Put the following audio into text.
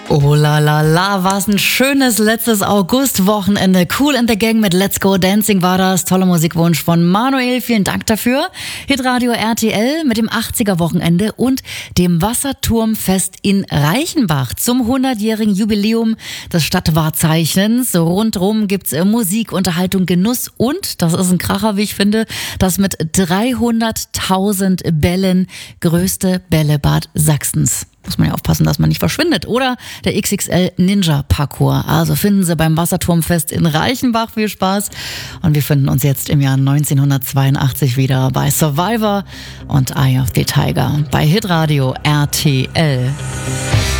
Oh la la la, war's ein schönes letztes August-Wochenende. Cool in the Gang mit Let's Go Dancing war das. Toller Musikwunsch von Manuel, vielen Dank dafür. Hitradio RTL mit dem 80er-Wochenende und dem Wasserturmfest in Reichenbach zum 100-jährigen Jubiläum des Stadtwahrzeichens. Rundrum gibt's Musik, Unterhaltung, Genuss und, das ist ein Kracher, wie ich finde, das mit 300.000 Bällen größte Bällebad Sachsens. Muss man ja aufpassen, dass man nicht verschwindet. Oder der XXL Ninja Parcours. Also finden Sie beim Wasserturmfest in Reichenbach. Viel Spaß. Und wir finden uns jetzt im Jahr 1982 wieder bei Survivor und Eye of the Tiger bei Hitradio RTL.